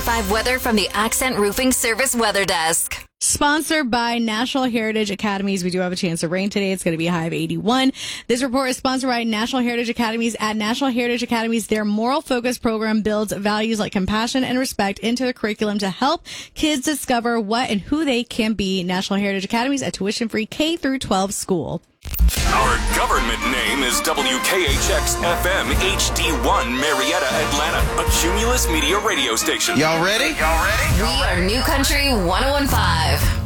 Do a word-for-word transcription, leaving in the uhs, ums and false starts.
five weather from the Accent Roofing Service Weather Desk. Sponsored by National Heritage Academies. We do have a chance of rain today. It's going to be a high of eighty-one. This report is sponsored by National Heritage Academies. At National Heritage Academies, their moral focus program builds values like compassion and respect into the curriculum to help kids discover what and who they can be. National Heritage Academies, a tuition-free K through twelve school. Our government name is W K H X F M H D one Marietta, Atlanta, a Cumulus Media radio station. Y'all ready? Y'all ready? We are New Country one oh one point five.